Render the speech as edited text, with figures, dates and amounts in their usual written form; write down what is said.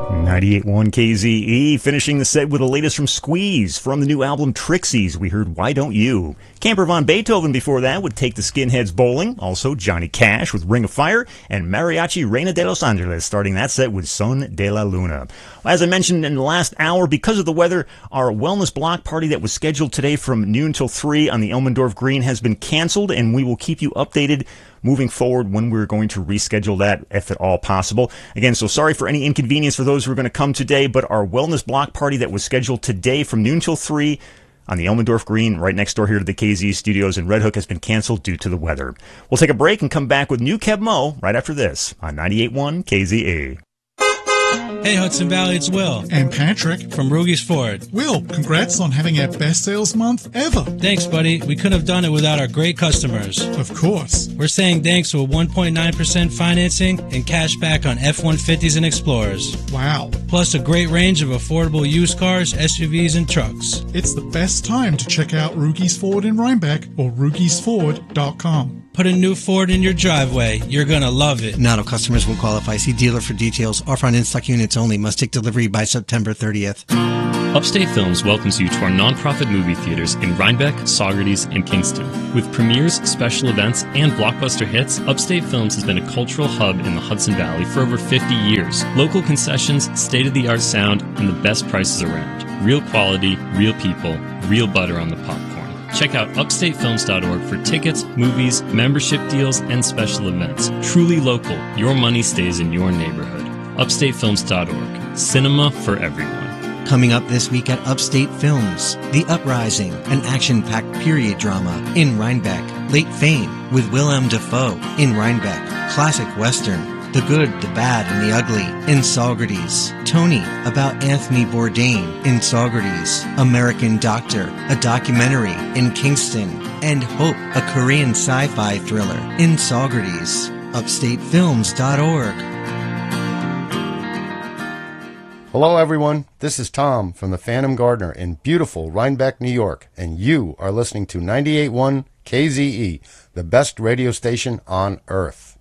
98.1 KZE, finishing the set with the latest from Squeeze. From the new album Trixies, we heard Why Don't You? Camper Von Beethoven before that would Take the Skinheads Bowling. Also Johnny Cash with Ring of Fire. And Mariachi Reina de Los Angeles starting that set with Son de la Luna. As I mentioned in the last hour, because of the weather, our wellness block party that was scheduled today from noon till 3 on the Elmendorf Green has been canceled, and we will keep you updated moving forward when we're going to reschedule that, if at all possible. Again, so sorry for any inconvenience for those who are going to come today, but our wellness block party that was scheduled today from noon till 3 on the Elmendorf Green, right next door here to the KZ studios in Red Hook, has been canceled due to the weather. We'll take a break and come back with new Kev Mo right after this on 98.1 KZE. Hey Hudson Valley, it's Will. And Patrick. From Rugy's Ford. Will, congrats on having our best sales month ever. Thanks, buddy. We couldn't have done it without our great customers. Of course. We're saying thanks to a 1.9% financing and cash back on F-150s and Explorers. Wow. Plus a great range of affordable used cars, SUVs, and trucks. It's the best time to check out Rugy's Ford in Rhinebeck or Rugy'sFord.com. Put a new Ford in your driveway. You're going to love it. Not all customers will qualify. See dealer for details. Offer on in-stock units only. Must take delivery by September 30th. Upstate Films welcomes you to our nonprofit movie theaters in Rhinebeck, Saugerties, and Kingston. With premieres, special events, and blockbuster hits, Upstate Films has been a cultural hub in the Hudson Valley for over 50 years. Local concessions, state-of-the-art sound, and the best prices around. Real quality, real people, real butter on the popcorn. Check out upstatefilms.org for tickets, movies, membership deals, and special events. Truly local. Your money stays in your neighborhood. Upstatefilms.org. Cinema for everyone. Coming up this week at Upstate Films, The Uprising, an action-packed period drama in Rhinebeck. Late Fame with Willem Dafoe in Rhinebeck. Classic Western. The Good, the Bad, and the Ugly in Saugerties. Tony about Anthony Bourdain in Saugerties. American Doctor, a documentary in Kingston. And Hope, a Korean sci-fi thriller in Saugerties. UpstateFilms.org. Hello everyone, this is Tom from the Phantom Gardener in beautiful Rhinebeck, New York, and you are listening to 98.1 KZE, the best radio station on earth.